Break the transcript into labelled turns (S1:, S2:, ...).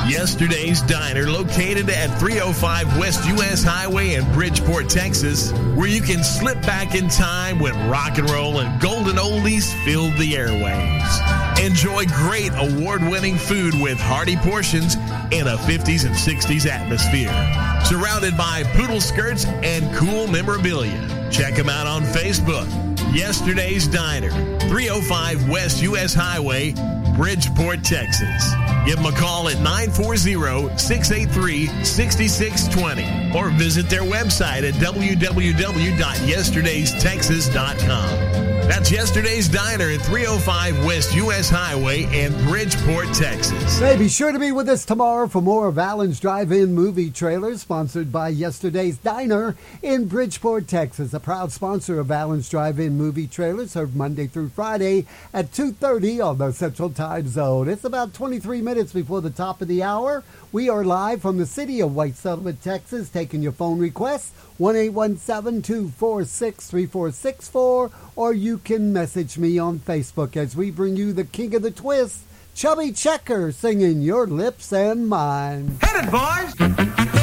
S1: Yesterday's Diner, located at 305 West U.S. Highway in Bridgeport, Texas, where you can slip back in time when rock and roll and golden oldies filled the airwaves. Enjoy great award-winning food with hearty portions in a 50s and 60s atmosphere. Surrounded by poodle skirts and cool memorabilia. Check them out on Facebook. Yesterday's Diner, 305 West U.S. Highway, Bridgeport, Texas. Give them a call at 940-683-6620 or visit their website at www.yesterdaystexas.com. That's Yesterday's Diner at 305 West U.S. Highway in Bridgeport, Texas.
S2: Hey, be sure to be with us tomorrow for more of Allen's Drive-In Movie Trailers, sponsored by Yesterday's Diner in Bridgeport, Texas. A proud sponsor of Allen's Drive-In Movie Trailers, served Monday through Friday at 2:30 on the Central Time Zone. It's about 23 minutes before the top of the hour. We are live from the city of White Settlement, Texas, taking your phone requests, 1-817-246-3464, or you can message me on Facebook as we bring you the king of the twist, Chubby Checker, singing Your Lips and Mine.
S3: Hit it, boys!